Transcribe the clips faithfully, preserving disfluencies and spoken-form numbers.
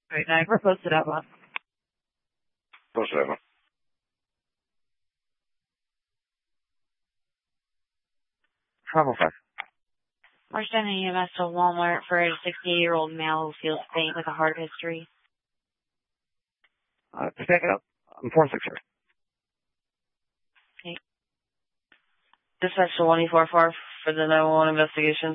Right, now we're posted up on. Posted up on. Travel five. Marshton E M S to Walmart for a sixty-eight-year-old male who feels faint with a heart history. Uh, to pick it up, I'm four six here. Okay. Dispatch to one four four for the nine one one investigation.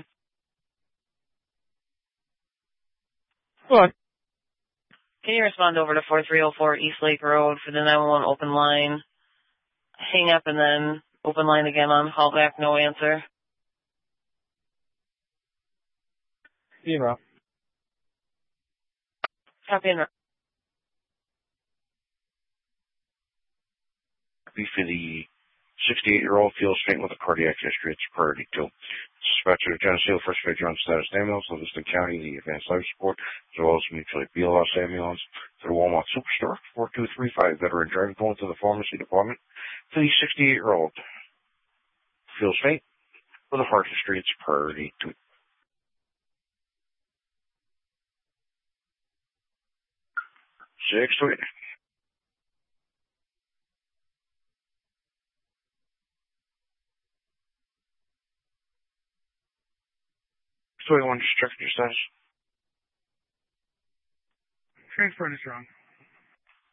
Go on. Can you respond over to four three zero four East Lake Road for the nine one one open line? Hang up and then open line again on call back, no answer. Zero. Copy and Be for the sixty-eight-year-old feels faint with a cardiac history. It's priority two. Dispatcher to Geneseo, first aid John status ambulance, Livingston County, the advanced life support, as well as mutually B L S ambulance to the Walmart Superstore, four two three five, veteran driving going to the pharmacy department. For the sixty-eight-year-old feels faint with a heart history. It's priority two. Six to eight. So you want to just check your status? Transport is wrong.